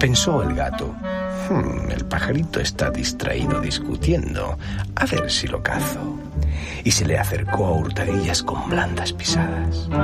Pensó el gato. El pajarito está distraído discutiendo. A ver si lo cazo. Y se le acercó a hurtadillas con blandas pisadas.